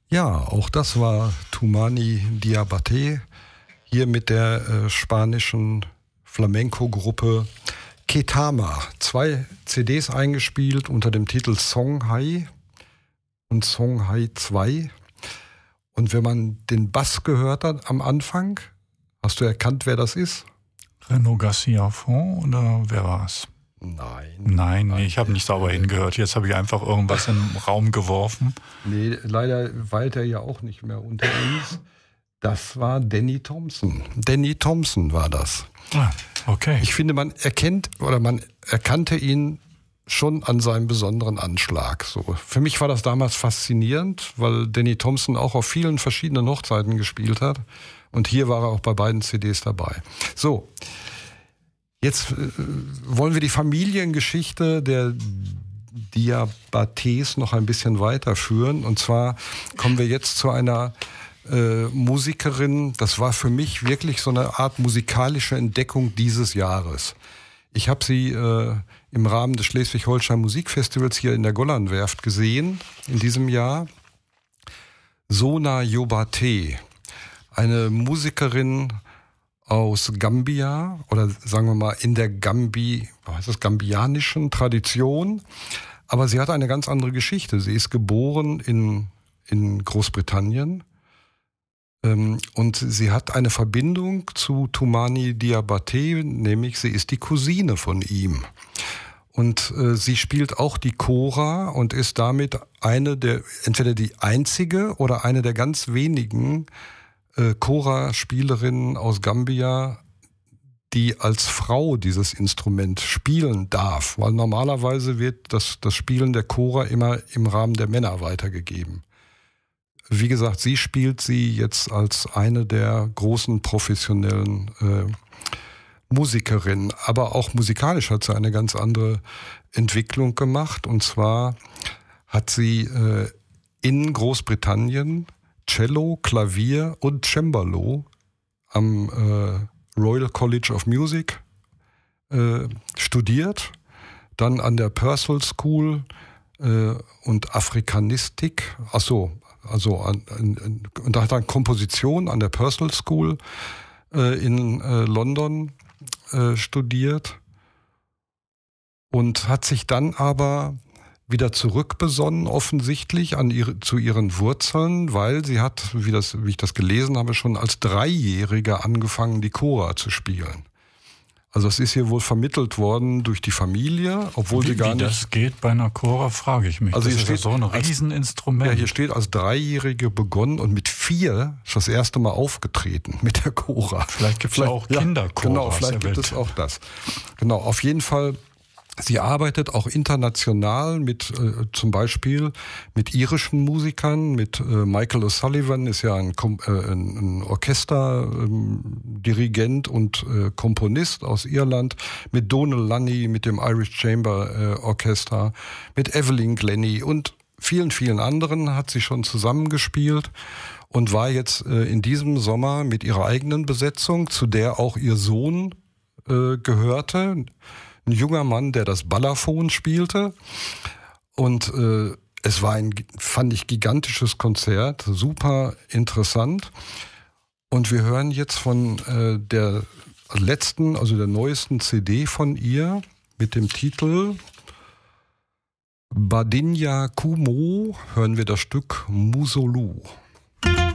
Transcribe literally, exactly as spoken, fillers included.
Ja, auch das war Toumani Diabaté, hier mit der äh, spanischen Flamenco-Gruppe Ketama. Zwei C Ds eingespielt unter dem Titel Songhai und Songhai zwei. Und wenn man den Bass gehört hat am Anfang, hast du erkannt, wer das ist? Renaud Garcia Font oder wer war's? Nein. Nein, nee, ich habe nicht sauber hingehört. Jetzt habe ich einfach irgendwas in den Raum geworfen. Nee, leider weilt er ja auch nicht mehr unter uns. Das war Danny Thompson. Danny Thompson war das. Ah, okay. Ich finde, man erkennt oder man erkannte ihn schon an seinem besonderen Anschlag. So. Für mich war das damals faszinierend, weil Danny Thompson auch auf vielen verschiedenen Hochzeiten gespielt hat. Und hier war er auch bei beiden C Ds dabei. So, jetzt äh, wollen wir die Familiengeschichte der Diabatés noch ein bisschen weiterführen. Und zwar kommen wir jetzt zu einer äh, Musikerin. Das war für mich wirklich so eine Art musikalische Entdeckung dieses Jahres. Ich habe sie äh, im Rahmen des Schleswig-Holstein Musikfestivals hier in der Golanwerft gesehen in diesem Jahr. Sona Jobaté, eine Musikerin aus Gambia oder sagen wir mal in der Gambi, was heißt das, gambianischen Tradition. Aber sie hat eine ganz andere Geschichte. Sie ist geboren in, in Großbritannien ähm, und sie hat eine Verbindung zu Toumani Diabaté, nämlich sie ist die Cousine von ihm. Und äh, sie spielt auch die Kora und ist damit eine der, entweder die einzige oder eine der ganz wenigen äh, Kora-Spielerinnen aus Gambia, die als Frau dieses Instrument spielen darf. Weil normalerweise wird das, das Spielen der Kora immer im Rahmen der Männer weitergegeben. Wie gesagt, sie spielt sie jetzt als eine der großen professionellen äh, Musikerin, aber auch musikalisch hat sie eine ganz andere Entwicklung gemacht. Und zwar hat sie äh, in Großbritannien Cello, Klavier und Cembalo am äh, Royal College of Music äh, studiert, dann an der Purcell School äh, und Afrikanistik, ach so, also an, an, und hat dann Komposition an der Purcell School äh, in äh, London studiert und hat sich dann aber wieder zurückbesonnen, offensichtlich an ihre, zu ihren Wurzeln, weil sie hat, wie, das, wie ich das gelesen habe, schon als Dreijährige angefangen, die Kora zu spielen. Also es ist hier wohl vermittelt worden durch die Familie, obwohl wie, sie gar wie nicht... Wie das geht bei einer Chora, frage ich mich. Also das hier ist steht, ja so ein Rieseninstrument. Ja, hier steht als Dreijährige begonnen und mit vier ist das erste Mal aufgetreten mit der Chora. Vielleicht gibt es ja auch Kinderchoras. Ja, genau, vielleicht gibt es auch das. Genau, auf jeden Fall... Sie arbeitet auch international mit äh, zum Beispiel mit irischen Musikern, mit äh, Michael O'Sullivan ist ja ein, äh, ein Orchesterdirigent ähm, und äh, Komponist aus Irland, mit Donal Lunny, mit dem Irish Chamber äh, Orchester, mit Evelyn Glennie und vielen, vielen anderen hat sie schon zusammengespielt und war jetzt äh, in diesem Sommer mit ihrer eigenen Besetzung, zu der auch ihr Sohn äh, gehörte, ein junger Mann, der das Balafon spielte. Und äh, es war ein, fand ich, gigantisches Konzert, super interessant. Und wir hören jetzt von äh, der letzten, also der neuesten C D von ihr mit dem Titel Badinya Kumo, hören wir das Stück Musolu.